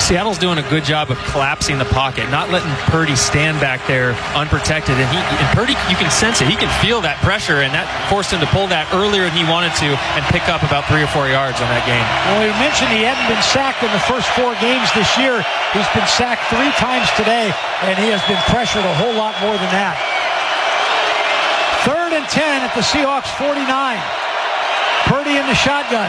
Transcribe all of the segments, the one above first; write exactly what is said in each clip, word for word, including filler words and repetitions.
Seattle's doing a good job of collapsing the pocket, not letting Purdy stand back there unprotected. And he and Purdy, you can sense it. He can feel that pressure, and that forced him to pull that earlier than he wanted to and pick up about three or four yards on that game. Well, he mentioned he hadn't been sacked in the first four games this year. He's been sacked three times today, and he has been pressured a whole lot more than that. Third and ten at the Seahawks forty-nine. Purdy in the shotgun.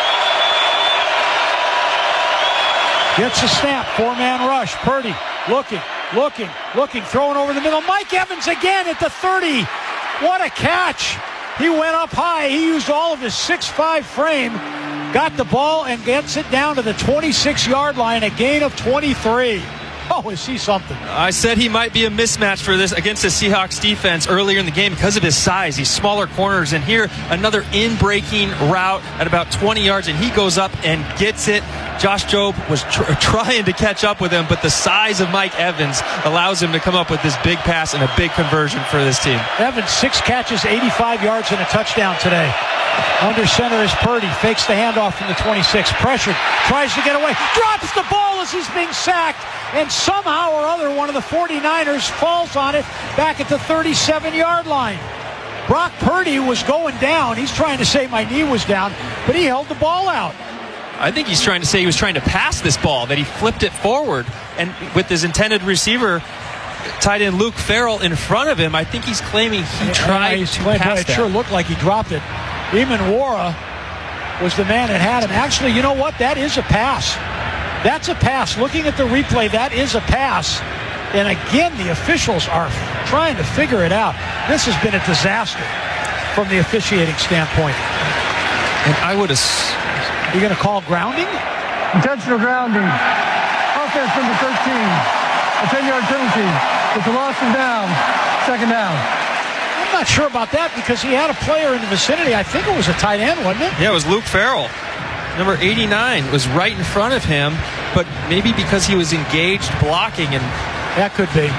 Gets a snap, four-man rush. Purdy looking, looking, looking, throwing over the middle. Mike Evans again at the thirty. What a catch. He went up high. He used all of his six five frame, got the ball, and gets it down to the twenty-six-yard line, a gain of twenty-three. Oh, is he something? I said he might be a mismatch for this against the Seahawks defense earlier in the game because of his size, these smaller corners. And here, another in-breaking route at about twenty yards, and he goes up and gets it. Josh Jobe was tr- trying to catch up with him, but the size of Mike Evans allows him to come up with this big pass and a big conversion for this team. Evans, six catches, eighty-five yards, and a touchdown today. Under center is Purdy. Fakes the handoff from the twenty-six. Pressured. Tries to get away. Drops the ball as he's being sacked. And somehow or other, one of the forty-niners falls on it back at the thirty-seven-yard line. Brock Purdy was going down. He's trying to say my knee was down, but he held the ball out. I think he's trying to say he was trying to pass this ball, that he flipped it forward. And with his intended receiver, tight end Luke Farrell in front of him, I think he's claiming he tried yeah, to claiming, pass it that. Sure looked like he dropped it. Eamon Wara was the man that had him. Actually, you know what? That is a pass. That's a pass. Looking at the replay, that is a pass. And again, the officials are trying to figure it out. This has been a disaster from the officiating standpoint. And I would have... You going to call grounding? Intentional grounding. Offense number thirteen. A ten-yard penalty. With the loss of down. Second down. I'm not sure about that because he had a player in the vicinity. I think it was a tight end, wasn't it? Yeah, it was Luke Farrell. Number eighty-nine was right in front of him, but maybe because he was engaged blocking. And that could be.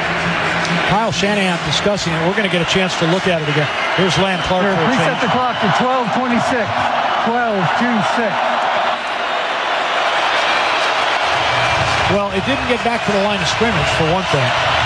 Kyle Shanahan discussing it. We're going to get a chance to look at it again. Here's Lamb Clark. Here, reset the clock to twelve twenty-six. twelve twenty-six. Well, it didn't get back to the line of scrimmage, for one thing.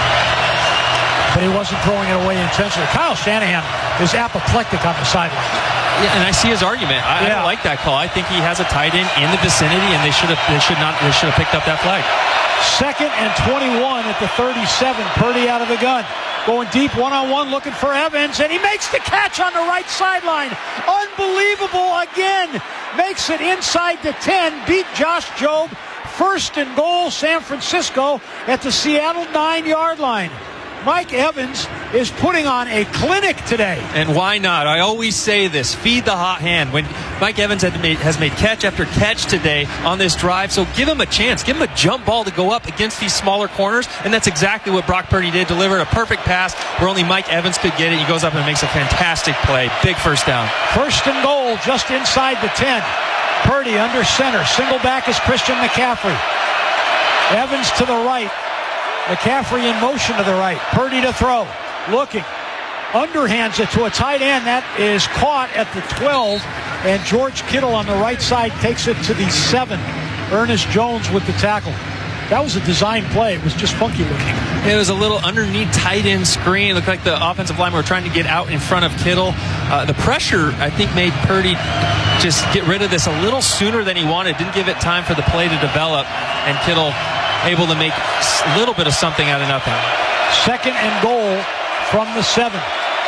But he wasn't throwing it away intentionally. Kyle Shanahan is apoplectic on the sidelines. Yeah, and I see his argument. I, yeah. I don't like that call. I think he has a tight end in the vicinity, and they should have they should not they should have picked up that flag. Second and twenty-one at the thirty-seven. Purdy out of the gun. Going deep one-on-one, looking for Evans, and he makes the catch on the right sideline. Unbelievable again. Makes it inside the ten. Beat Josh Jobe. First and goal, San Francisco at the Seattle nine-yard line. Mike Evans is putting on a clinic today. And why not? I always say this, feed the hot hand. When Mike Evans had made, has made catch after catch today on this drive, so give him a chance. Give him a jump ball to go up against these smaller corners, and that's exactly what Brock Purdy did. Delivered a perfect pass where only Mike Evans could get it. He goes up and makes a fantastic play. Big first down. First and goal, just inside the ten. Purdy under center. Single back is Christian McCaffrey. Evans to the right. McCaffrey in motion to the right. Purdy to throw. Looking. Underhands it to a tight end. That is caught at the twelve. And George Kittle on the right side takes it to the seven. Ernest Jones with the tackle. That was a design play. It was just funky looking. It was a little underneath tight end screen. It looked like the offensive linemen were trying to get out in front of Kittle. Uh, the pressure, I think, made Purdy just get rid of this a little sooner than he wanted. Didn't give it time for the play to develop. And Kittle able to make a little bit of something out of nothing. Second and goal from the seven.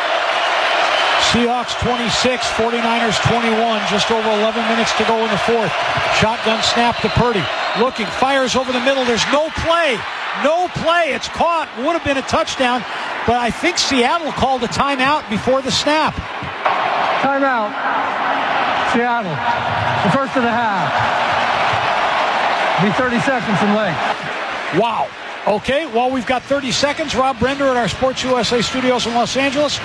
Seahawks twenty-six, forty-niners twenty-one. Just over eleven minutes to go in the fourth. Shotgun snap to Purdy. Looking, fires over the middle. There's no play. No play. It's caught. Would have been a touchdown. But I think Seattle called a timeout before the snap. Timeout. Seattle. The first of the half. Be thirty seconds in length. Wow. Okay, well, we've got thirty seconds. Rob Brender at our Sports U S A studios in Los Angeles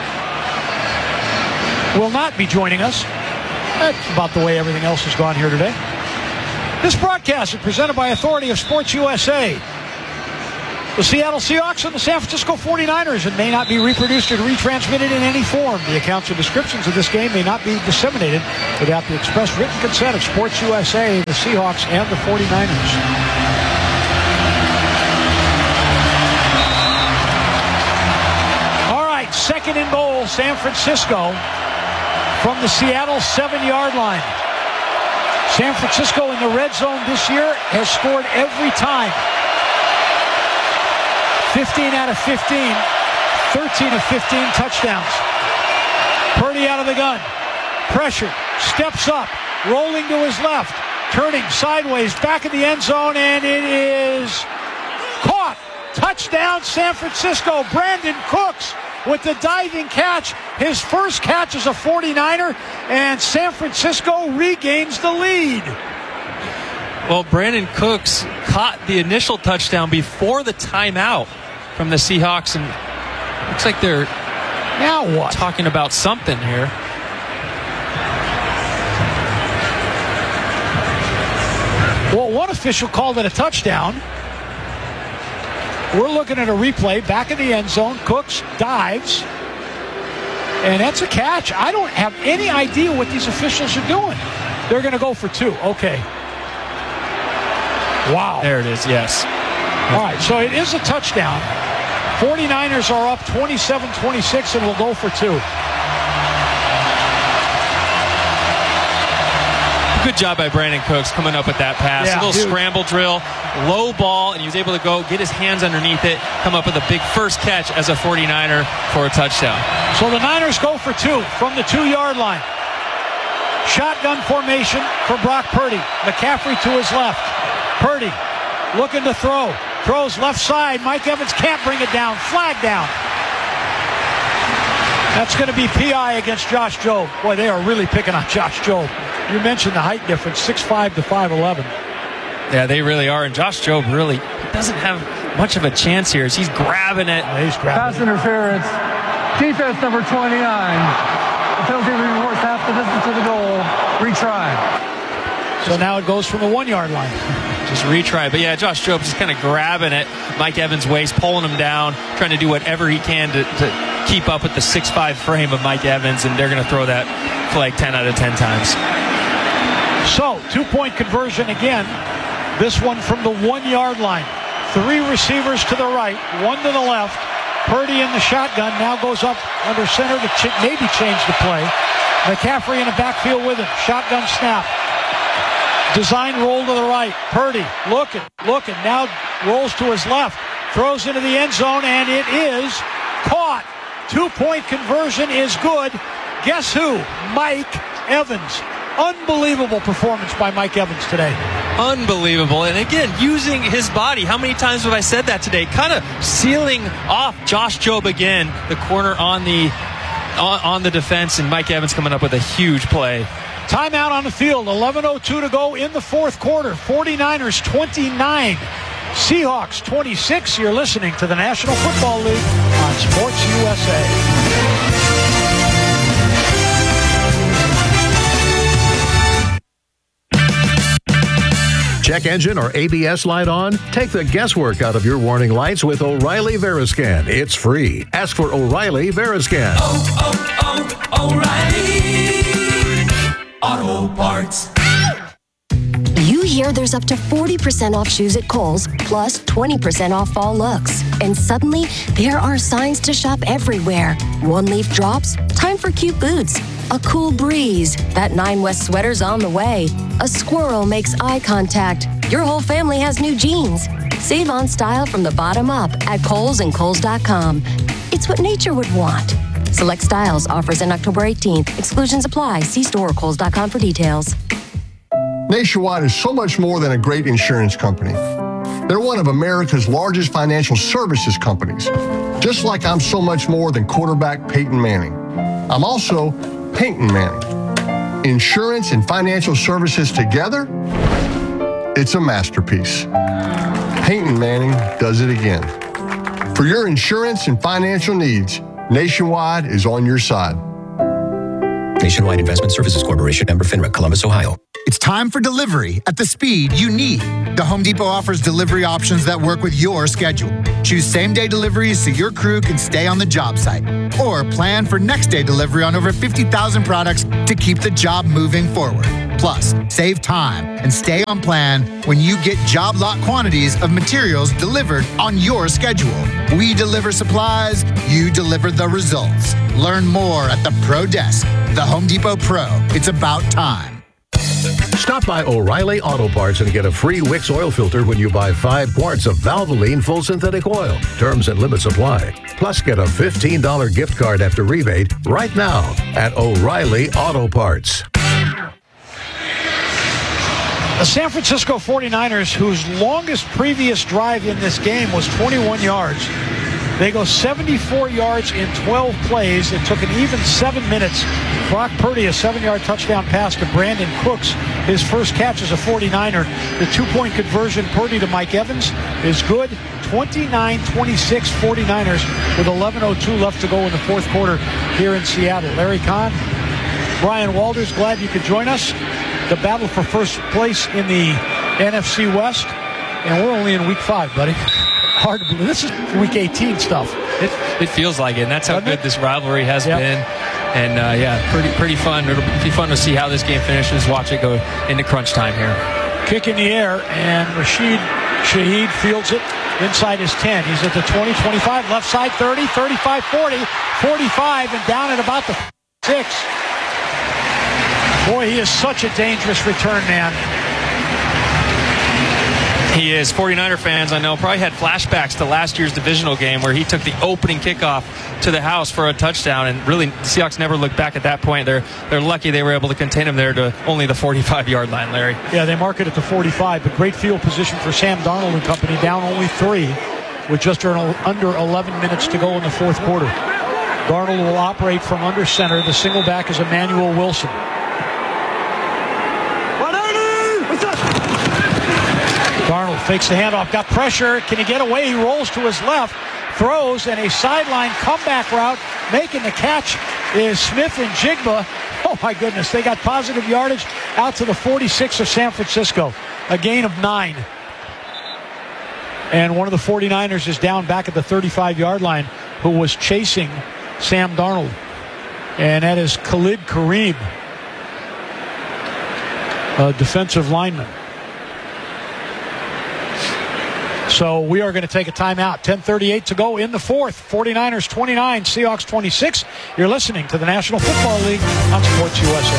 will not be joining us. That's about the way everything else has gone here today. This broadcast is presented by authority of Sports U S A. The Seattle Seahawks and the San Francisco forty-niners, and may not be reproduced or retransmitted in any form. The accounts or descriptions of this game may not be disseminated without the express written consent of Sports U S A, the Seahawks, and the forty-niners. All right, second and goal, San Francisco from the Seattle seven-yard line. San Francisco in the red zone this year has scored every time. fifteen out of fifteen, thirteen of fifteen touchdowns. Purdy out of the gun. Pressure. Steps up. Rolling to his left. Turning sideways. Back in the end zone. And it is caught. Touchdown San Francisco. Brandon Cooks with the diving catch. His first catch as a forty-niner. And San Francisco regains the lead. Well, Brandon Cooks caught the initial touchdown before the timeout from the Seahawks, and looks like they're now what? talking about something here. Well, one official called it a touchdown. We're looking at a replay back in the end zone. Cooks dives, and that's a catch. I don't have any idea what these officials are doing. They're going to go for two. Okay. Wow. There it is, yes. All right, so it is a touchdown. forty-niners are up twenty-seven twenty-six and will go for two. Good job by Brandon Cooks coming up with that pass. Yeah, a little dude. scramble drill, low ball, and he was able to go get his hands underneath it, come up with a big first catch as a forty-niner for a touchdown. So the Niners go for two from the two-yard line. Shotgun formation for Brock Purdy. McCaffrey to his left. Purdy looking to throw. Throws left side. Mike Evans can't bring it down. Flag down. That's going to be P I against Josh Jobe. Boy, they are really picking on Josh Jobe. You mentioned the height difference, six five to five eleven. Yeah, they really are. And Josh Jobe really doesn't have much of a chance here as he's grabbing it. Yeah, he's grabbing Pass it. interference. Defense number twenty-nine. The penalty will be worth half the distance to the goal. Retry. So now it goes from the one-yard line. Just retry. But yeah, Josh Jobe just kind of grabbing it. Mike Evans' waist, pulling him down, trying to do whatever he can to, to keep up with the six five frame of Mike Evans, and they're going to throw that flag ten out of ten times. So, two-point conversion again. This one from the one-yard line. Three receivers to the right, one to the left. Purdy in the shotgun now goes up under center to ch- maybe change the play. McCaffrey in the backfield with him. Shotgun snap. Design roll to the right. Purdy looking, looking. Now rolls to his left. Throws into the end zone, and it is caught. Two-point conversion is good. Guess who? Mike Evans. Unbelievable performance by Mike Evans today. Unbelievable. And again, using his body. How many times have I said that today? Kind of sealing off Josh Jobe again, the corner on the on, on the defense, and Mike Evans coming up with a huge play. Timeout on the field. eleven oh two to go in the fourth quarter. forty-niners twenty-nine. Seahawks twenty-six. You're listening to the National Football League on Sports U S A. Check engine or A B S light on? Take the guesswork out of your warning lights with O'Reilly Veriscan. It's free. Ask for O'Reilly Veriscan. Oh, oh, oh, O'Reilly Auto Parts. You hear there's up to forty percent off shoes at Kohl's, plus twenty percent off fall looks. And suddenly, there are signs to shop everywhere. One-leaf drops, time for cute boots. A cool breeze, that Nine West sweater's on the way. A squirrel makes eye contact. Your whole family has new jeans. Save on style from the bottom up at Kohl's and Kohl's dot com. It's what nature would want. Select styles, offers in October eighteenth. Exclusions apply. See store or Kohl's dot com for details. Nationwide is so much more than a great insurance company. They're one of America's largest financial services companies. Just like I'm so much more than quarterback Peyton Manning. I'm also Peyton Manning. Insurance and financial services together, it's a masterpiece. Peyton Manning does it again. For your insurance and financial needs, Nationwide is on your side. Nationwide Investment Services Corporation, member FINRA, Columbus, Ohio. It's time for delivery at the speed you need. The Home Depot offers delivery options that work with your schedule. Choose same-day deliveries so your crew can stay on the job site. Or plan for next-day delivery on over fifty thousand products to keep the job moving forward. Plus, save time and stay on plan when you get job lot quantities of materials delivered on your schedule. We deliver supplies, you deliver the results. Learn more at the Pro Desk. The Home Depot Pro. It's about time. Stop by O'Reilly Auto Parts and get a free Wix oil filter when you buy five quarts of Valvoline full synthetic oil. Terms and limits apply. Plus, get a fifteen dollars gift card after rebate right now at O'Reilly Auto Parts. The San Francisco forty-niners, whose longest previous drive in this game was twenty-one yards. They go seventy-four yards in twelve plays. It took an even seven minutes. Brock Purdy, a seven-yard touchdown pass to Brandon Cooks. His first catch as a forty-niner. The two-point conversion, Purdy to Mike Evans, is good. twenty-nine twenty-six forty-niners with eleven oh two left to go in the fourth quarter here in Seattle. Larry Kahn, Brian Walters, glad you could join us. The battle for first place in the N F C West. And we're only in week five, buddy. Hard to believe. This is week eighteen stuff. It, it feels like it, and that's how Doesn't good it? this rivalry has Yep. been. And, uh, yeah, pretty pretty fun. It'll be fun to see how this game finishes. Watch it go into crunch time here. Kick in the air, and Rashid Shaheed fields it inside his ten. He's at the twenty, twenty-five, left side, thirty, thirty-five, forty, forty-five, and down at about the six. Boy, he is such a dangerous return man. He is. forty-niner fans, I know, probably had flashbacks to last year's divisional game where he took the opening kickoff to the house for a touchdown, and really the Seahawks never looked back at that point. They're they're lucky they were able to contain him there to only the forty-five-yard line, Larry. Yeah, they mark it at the forty-five, but great field position for Sam Darnold and company, down only three with just under eleven minutes to go in the fourth quarter. Darnold will operate from under center. The single back is Emmanuel Wilson. Darnold fakes the handoff, got pressure. Can he get away? He rolls to his left, throws, and a sideline comeback route. Making the catch is Smith and Jigba. Oh, my goodness. They got positive yardage out to the forty-six of San Francisco. A gain of nine. And one of the forty-niners is down back at the thirty-five-yard line, who was chasing Sam Darnold. And that is Khalid Kareem, a defensive lineman. So we are going to take a timeout. ten thirty-eight to go in the fourth. forty-niners twenty-nine, Seahawks twenty-six. You're listening to the National Football League on Sports U S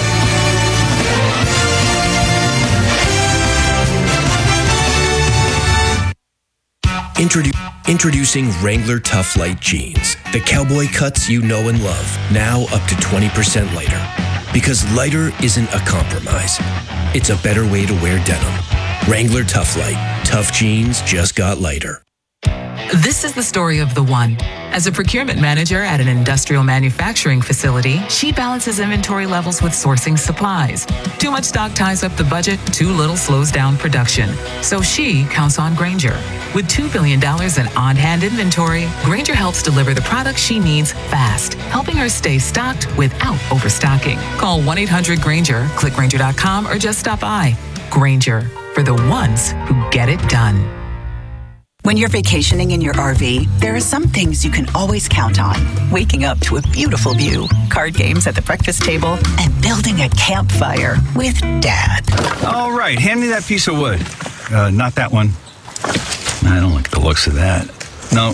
A. Introdu- introducing Wrangler Tough Light Jeans. The cowboy cuts you know and love. Now up to twenty percent lighter. Because lighter isn't a compromise. It's a better way to wear denim. Wrangler Tough Light. Tough jeans just got lighter. This is the story of the one. As a procurement manager at an industrial manufacturing facility, she balances inventory levels with sourcing supplies. Too much stock ties up the budget, too little slows down production. So she counts on Grainger. With two billion dollars in on-hand inventory, Grainger helps deliver the products she needs fast, helping her stay stocked without overstocking. Call one eight hundred Grainger, click Grainger dot com, or just stop by. Grainger, for the ones who get it done. When you're vacationing in your R V, there are some things you can always count on. Waking up to a beautiful view, card games at the breakfast table, and building a campfire with Dad. All right, hand me that piece of wood. Uh, not that one. I don't like the looks of that. No.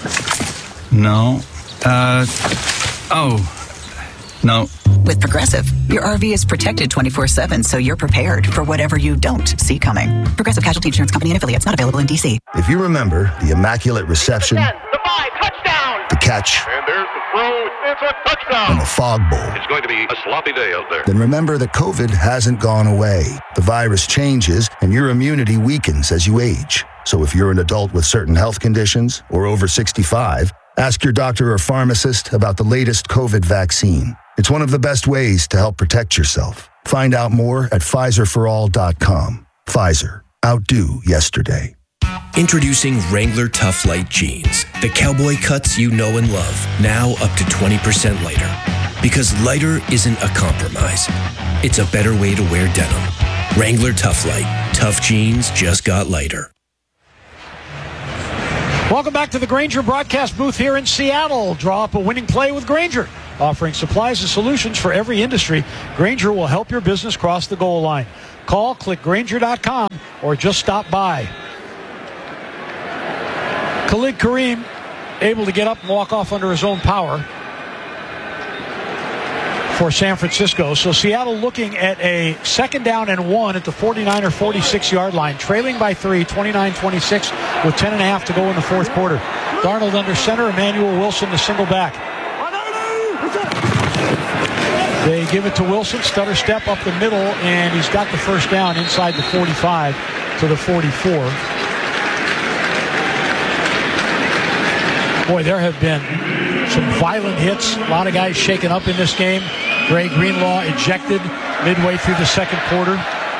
No. Uh, oh. No. With Progressive, your R V is protected twenty-four seven, so you're prepared for whatever you don't see coming. Progressive Casualty Insurance Company and affiliates, not available in D C. If you remember the immaculate reception, ten, the five, touchdown! The catch, and there's the throw, it's a touchdown! And the fog bowl. It's going to be a sloppy day out there. Then remember that COVID hasn't gone away. The virus changes, and your immunity weakens as you age. So if you're an adult with certain health conditions or over sixty-five, ask your doctor or pharmacist about the latest COVID vaccine. It's one of the best ways to help protect yourself. Find out more at Pfizer for all dot com. Pfizer. Outdo yesterday. Introducing Wrangler Tough Light Jeans. The cowboy cuts you know and love. Now up to twenty percent lighter. Because lighter isn't a compromise. It's a better way to wear denim. Wrangler Tough Light. Tough jeans just got lighter. Welcome back to the Grainger broadcast booth here in Seattle. Draw up a winning play with Grainger. Offering supplies and solutions for every industry, Grainger will help your business cross the goal line. Call, click Grainger dot com, or just stop by. Khalid Kareem able to get up and walk off under his own power for San Francisco. So Seattle looking at a second down and one at the forty-niner forty-six-yard line, trailing by three, twenty-nine twenty-six, with ten and a half to go in the fourth quarter. Darnold under center, Emmanuel Wilson the single back. They give it to Wilson, stutter step up the middle, and he's got the first down inside the forty-five to the forty-four. Boy, there have been some violent hits. A lot of guys shaken up in this game. Ray Greenlaw ejected midway through the second quarter.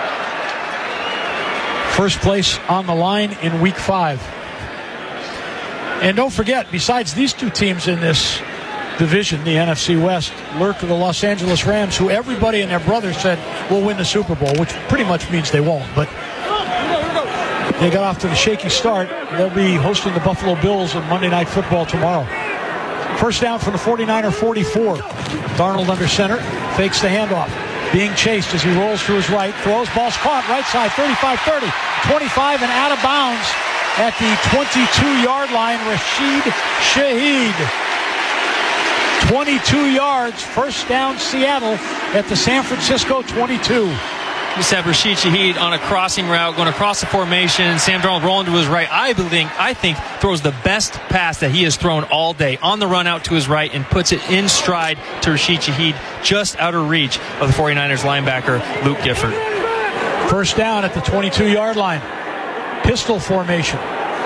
First place on the line in week five. And don't forget, besides these two teams in this division, the N F C West, lurk the Los Angeles Rams, who everybody and their brother said will win the Super Bowl, which pretty much means they won't. But they got off to the shaky start. They'll be hosting the Buffalo Bills on Monday Night Football tomorrow. First down from the forty-niner forty-four. Darnold under center, fakes the handoff. Being chased as he rolls to his right, throws, ball's caught, right side, thirty-five thirty, twenty-five and out of bounds at the twenty-two-yard line. Rashid Shaheed. twenty-two yards, first down Seattle at the San Francisco twenty-two. Just have Rashid Shaheed on a crossing route, going across the formation. Sam Darnold rolling to his right. I believe, I think, throws the best pass that he has thrown all day. On the run out to his right and puts it in stride to Rashid Shaheed, just out of reach of the forty-niners linebacker, Luke Gifford. First down at the twenty-two-yard line. Pistol formation.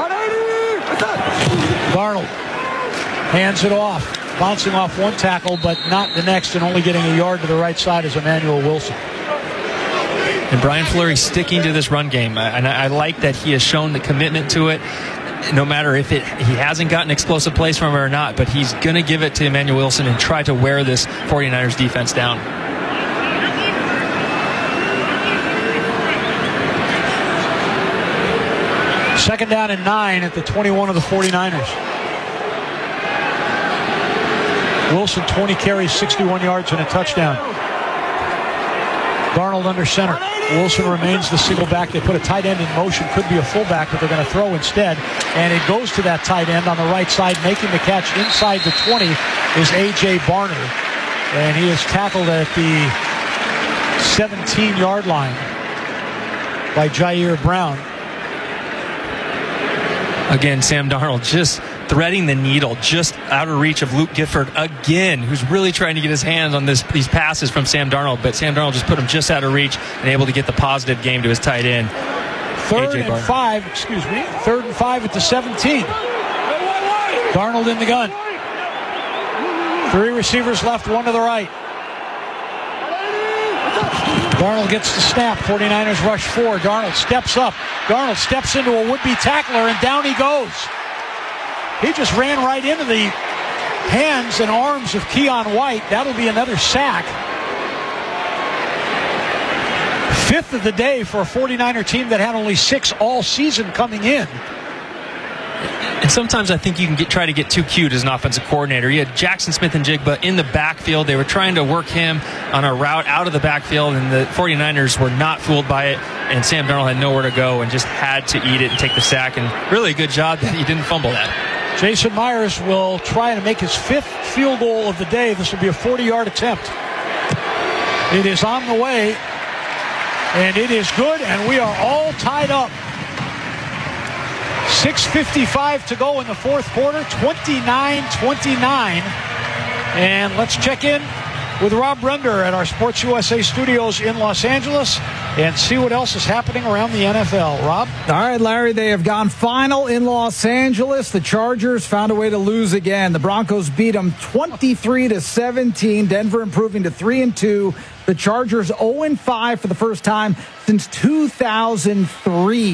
Darnold hands it off, bouncing off one tackle, but not the next, and only getting a yard to the right side is Emmanuel Wilson. And Brian Fleury sticking to this run game. And I, I like that he has shown the commitment to it, no matter if it he hasn't gotten explosive plays from it or not, but he's going to give it to Emmanuel Wilson and try to wear this forty-niners defense down. Second down and nine at the twenty-one of the forty-niners. Wilson, twenty carries, sixty-one yards, and a touchdown. Darnold under center. Wilson remains the single back. They put a tight end in motion. Could be a fullback, but they're going to throw instead. And it goes to that tight end on the right side. Making the catch inside the twenty is A J Barner. And he is tackled at the seventeen-yard line by Jair Brown. Again, Sam Darnold just threading the needle, just out of reach of Luke Gifford again, who's really trying to get his hands on this these passes from Sam Darnold, but Sam Darnold just put him just out of reach and able to get the positive game to his tight end. Third and Barner. five, excuse me, third and five at the seventeen. Darnold in the gun. Three receivers left, one to the right. Darnold gets the snap. forty-niners rush four. Darnold steps up. Darnold steps into a would-be tackler, and down he goes. He just ran right into the hands and arms of Keon White. That'll be another sack. Fifth of the day for a forty-niner team that had only six all season coming in. And sometimes I think you can get, try to get too cute as an offensive coordinator. You had Jackson Smith-Njigba in the backfield. They were trying to work him on a route out of the backfield, and the forty-niners were not fooled by it. And Sam Darnold had nowhere to go and just had to eat it and take the sack. And really a good job that he didn't fumble that. Jason Myers will try to make his fifth field goal of the day. This will be a forty-yard attempt. It is on the way, and it is good, and we are all tied up. six fifty-five to go in the fourth quarter, twenty-nine twenty-nine. And let's check in with Rob Brender at our Sports U S A studios in Los Angeles and see what else is happening around the N F L. Rob? All right, Larry, they have gone final in Los Angeles. The Chargers found a way to lose again. The Broncos beat them twenty-three to seventeen. Denver improving to three and two. The Chargers oh and five for the first time since two thousand three.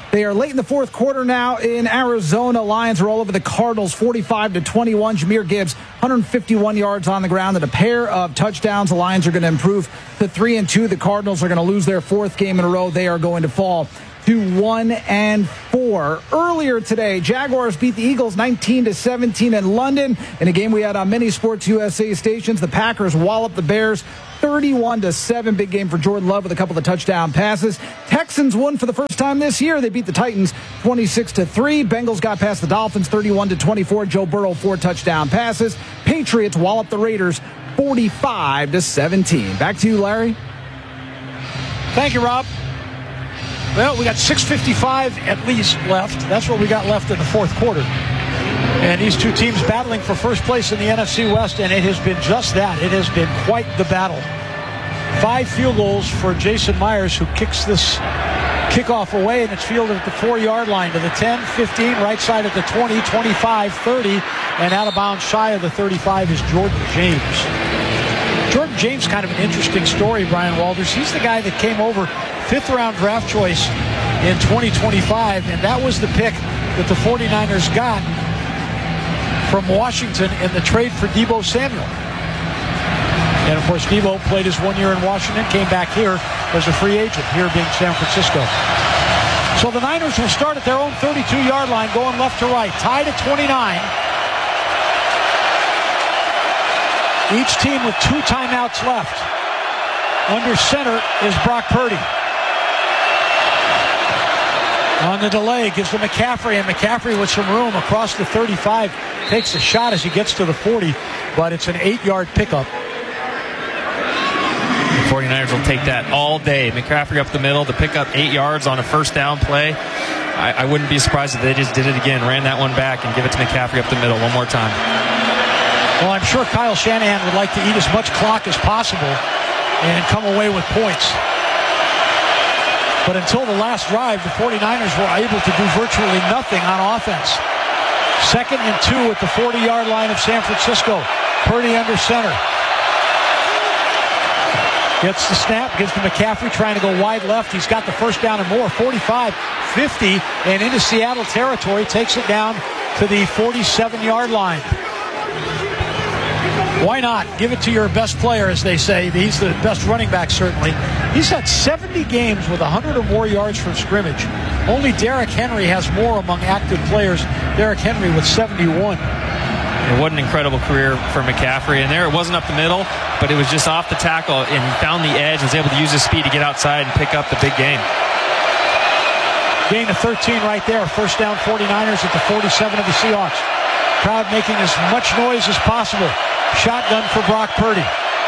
They are late in the fourth quarter now in Arizona. Lions are all over the Cardinals, forty-five to twenty-one. Jahmyr Gibbs, one hundred fifty-one yards on the ground and a pair of touchdowns. The Lions are going to improve to three and two. The Cardinals are going to lose their fourth game in a row. They are going to fall to one and four. Earlier today, Jaguars beat the Eagles nineteen to seventeen in London. In a game we had on many Sports U S A stations, the Packers walloped the Bears thirty-one to seven. Big game for Jordan Love with a couple of touchdown passes. Texans won for the first time this year. They beat the Titans twenty-six to three. Bengals got past the Dolphins thirty-one to twenty-four. Joe Burrow, four touchdown passes. Patriots walloped the Raiders forty-five to seventeen. Back to you, Larry. Thank you, Rob. Well, we got six fifty-five at least left. That's what we got left in the fourth quarter. And these two teams battling for first place in the N F C West, and it has been just that. It has been quite the battle. Five field goals for Jason Myers, who kicks this kickoff away, and it's fielded at the four-yard line to the ten, fifteen, right side at the twenty, twenty-five, thirty, and out of bounds shy of the thirty-five is Jordan James. Jordan James, kind of an interesting story, Brian Walters. He's the guy that came over fifth-round draft choice in twenty twenty-five, and that was the pick that the 49ers got from Washington in the trade for Deebo Samuel. And, of course, Deebo played his one year in Washington, came back here as a free agent, here being San Francisco. So the Niners will start at their own thirty-two-yard line, going left to right, tied at twenty-nine. Each team with two timeouts left. Under center is Brock Purdy. On the delay, gives to McCaffrey, and McCaffrey with some room across the thirty-five. Takes a shot as he gets to the forty, but it's an eight-yard pickup. The 49ers will take that all day. McCaffrey up the middle to pick up eight yards on a first down play. I, I wouldn't be surprised if they just did it again, ran that one back, and give it to McCaffrey up the middle one more time. Well, I'm sure Kyle Shanahan would like to eat as much clock as possible and come away with points. But until the last drive, the 49ers were able to do virtually nothing on offense. Second and two at the forty-yard line of San Francisco. Purdy under center. Gets the snap, gives to McCaffrey, trying to go wide left. He's got the first down and more, forty-five fifty, and into Seattle territory. Takes it down to the forty-seven-yard line. Why not? Give it to your best player, as they say. He's the best running back, certainly. He's had seventy games with one hundred or more yards from scrimmage. Only Derrick Henry has more among active players. Derrick Henry with seventy-one. And what an incredible career for McCaffrey. And there, it wasn't up the middle, but it was just off the tackle, and he found the edge, was able to use his speed to get outside and pick up the big game. Gain of thirteen right there. First down 49ers at the forty-seven of the Seahawks. Crowd making as much noise as possible. Shotgun for Brock Purdy.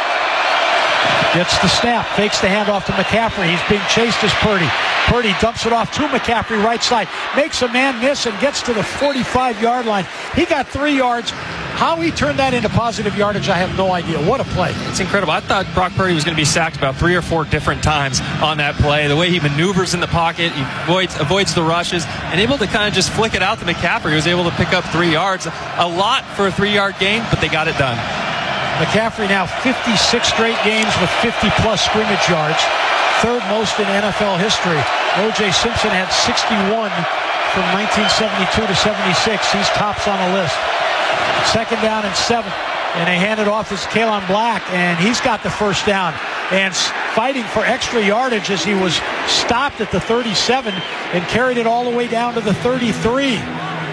Gets the snap, fakes the handoff to McCaffrey. He's being chased as Purdy. Purdy dumps it off to McCaffrey, right side. Makes a man miss and gets to the forty-five-yard line. He got three yards. How he turned that into positive yardage, I have no idea. What a play. It's incredible. I thought Brock Purdy was going to be sacked about three or four different times on that play. The way he maneuvers in the pocket, he avoids, avoids the rushes, and able to kind of just flick it out to McCaffrey. He was able to pick up three yards. A lot for a three-yard gain, but they got it done. McCaffrey now fifty-six straight games with fifty-plus scrimmage yards. Third most in N F L history. O J Simpson had sixty-one from nineteen seventy-two to seventy-six. He's tops on the list. Second down and seven. And they hand it off to Kalen Black, and he's got the first down. And fighting for extra yardage as he was stopped at the thirty-seven and carried it all the way down to the thirty-three.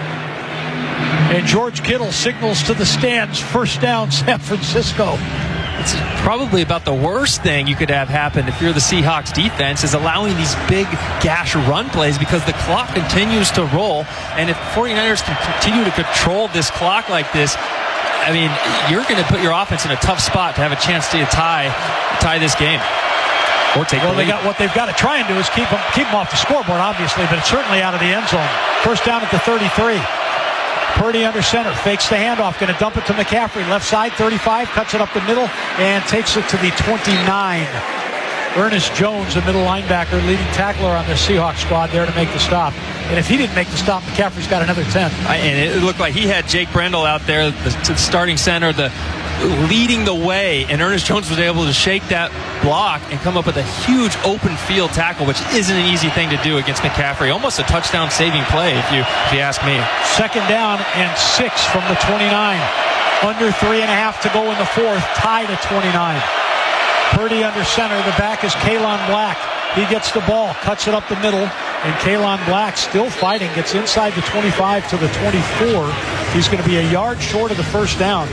And George Kittle signals to the stands, first down San Francisco. It's probably about the worst thing you could have happen if you're the Seahawks defense, is allowing these big gash run plays, because the clock continues to roll. And if 49ers can continue to control this clock like this, I mean, you're going to put your offense in a tough spot to have a chance to tie tie this game. Or take well, the they lead. got, what they've got to try and do is keep them, keep them off the scoreboard, obviously, but it's certainly out of the end zone. First down at the thirty-three. Purdy under center, fakes the handoff, going to dump it to McCaffrey. Left side, thirty-five, cuts it up the middle, and takes it to the twenty-nine. Ernest Jones, the middle linebacker, leading tackler on the Seahawks squad, there to make the stop. And if he didn't make the stop, McCaffrey's got another ten. I, and it looked like he had Jake Brendel out there, the, the starting center, the leading the way, and Ernest Jones was able to shake that block and come up with a huge open field tackle, which isn't an easy thing to do against McCaffrey. Almost a touchdown saving play, if you if you ask me. Second down and six from the twenty-nine. Under three and a half to go in the fourth, tied at twenty-nine. Purdy under center. The back is Kalon Black. He gets the ball, cuts it up the middle, and Kalon Black still fighting, gets inside the twenty-five to the twenty-four. He's going to be a yard short of the first down.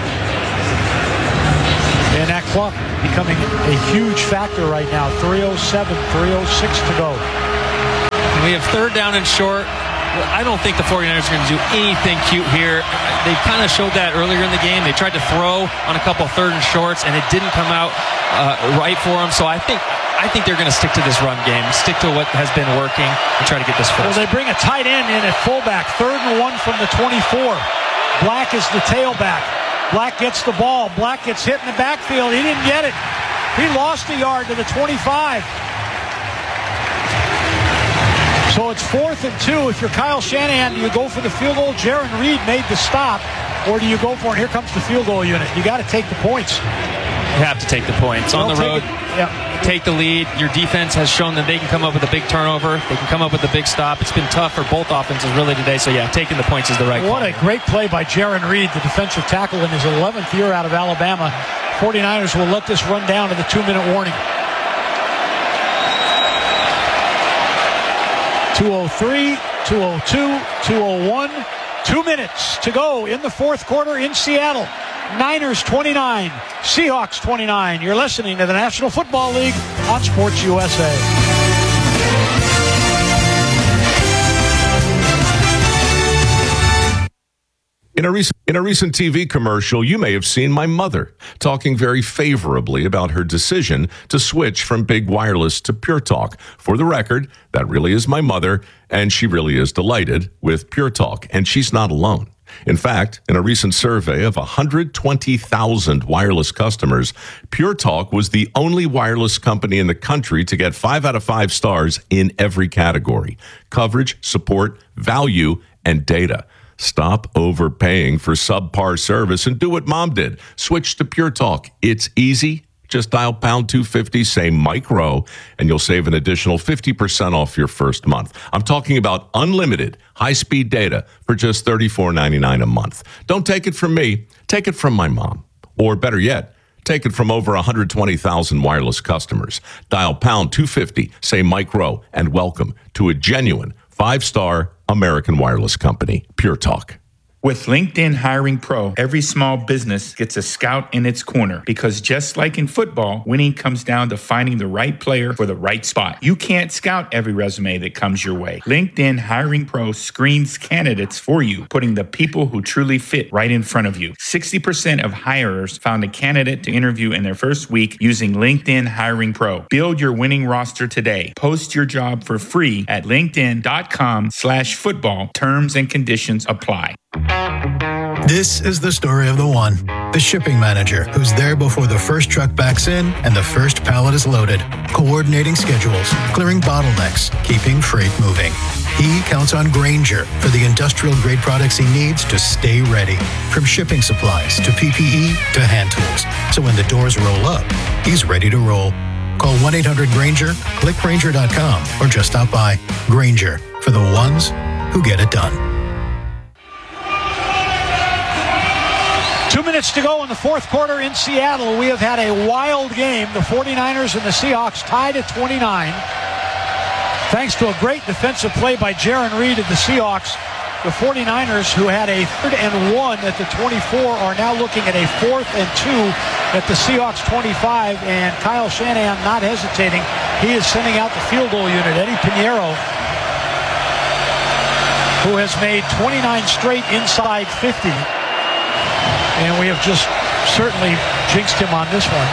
And that clock becoming a huge factor right now. three oh seven, three oh six to go. We have third down and short. I don't think the 49ers are going to do anything cute here. They kind of showed that earlier in the game. They tried to throw on a couple of third and shorts, and it didn't come out uh, right for them. So I think I think they're going to stick to this run game, stick to what has been working, and try to get this first. Well, they bring a tight end in at fullback. Third and one from the twenty-four. Black is the tailback. Black gets the ball. Black gets hit in the backfield. He didn't get it. He lost a yard to the twenty-five. So it's fourth and two. If you're Kyle Shanahan, do you go for the field goal? Jaron Reed made the stop. Or do you go for it? Here comes the field goal unit. You got to take the points. You have to take the points. On the road, yeah. Take the lead. Your defense has shown that they can come up with a big turnover. They can come up with a big stop. It's been tough for both offenses really today. So, yeah, taking the points is the right call. What a great play by Jaron Reed, the defensive tackle in his eleventh year out of Alabama. 49ers will let this run down to the two-minute warning. two oh three, two oh two, two oh one. Two minutes to go in the fourth quarter in Seattle. Niners twenty-nine, Seahawks twenty-nine. You're listening to the National Football League on Sports U S A. In a, recent, in a recent T V commercial, you may have seen my mother talking very favorably about her decision to switch from Big Wireless to Pure Talk. For the record, that really is my mother, and she really is delighted with Pure Talk, and she's not alone. In fact, in a recent survey of one hundred twenty thousand wireless customers, Pure Talk was the only wireless company in the country to get five out of five stars in every category: coverage, support, value, and data. Stop overpaying for subpar service and do what Mom did. Switch to Pure Talk. It's easy. Just dial pound two fifty, say Mike Rowe, and you'll save an additional fifty percent off your first month. I'm talking about unlimited high-speed data for just thirty-four ninety-nine a month. Don't take it from me. Take it from my mom. Or better yet, take it from over one hundred twenty thousand wireless customers. Dial pound two fifty, say Mike Rowe, and welcome to a genuine five-star American wireless company, Pure Talk. With LinkedIn Hiring Pro, every small business gets a scout in its corner, because just like in football, winning comes down to finding the right player for the right spot. You can't scout every resume that comes your way. LinkedIn Hiring Pro screens candidates for you, putting the people who truly fit right in front of you. sixty percent of hirers found a candidate to interview in their first week using LinkedIn Hiring Pro. Build your winning roster today. Post your job for free at linkedin.com slash football. Terms and conditions apply. This is the story of the one, the shipping manager, who's there before the first truck backs in and the first pallet is loaded, coordinating schedules, clearing bottlenecks, keeping freight moving. He counts on Grainger for the industrial-grade products he needs to stay ready, from shipping supplies to P P E to hand tools. So when the doors roll up, he's ready to roll. Call one eight hundred Grainger, click Grainger dot com, or just stop by. Grainger, for the ones who get it done. Two minutes to go in the fourth quarter in Seattle. We have had a wild game. The 49ers and the Seahawks tied at twenty-nine. Thanks to a great defensive play by Jaron Reed of the Seahawks, the 49ers, who had a third and one at the twenty-four, are now looking at a fourth and two at the Seahawks twenty-five, and Kyle Shanahan not hesitating. He is sending out the field goal unit. Eddie Pinheiro, who has made twenty-nine straight inside fifty. And we have just certainly jinxed him on this one.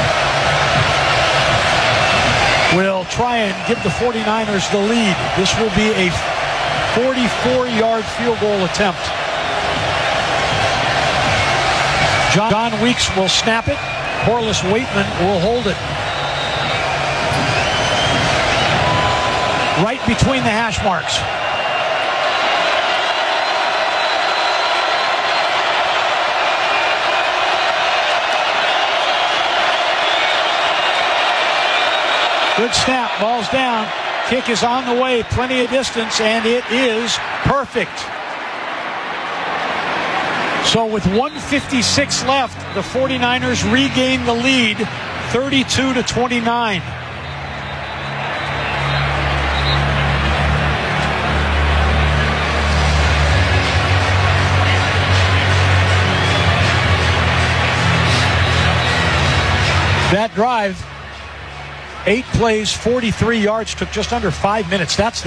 We'll try and give the 49ers the lead. This will be a forty-four-yard field goal attempt. John Weeks will snap it. Corliss Waitman will hold it. Right between the hash marks. Good snap. Ball's down. Kick is on the way. Plenty of distance, and it is perfect. So with one fifty-six left, the 49ers regain the lead, thirty-two to twenty-nine. That drive, eight plays, forty-three yards, took just under five minutes. That's the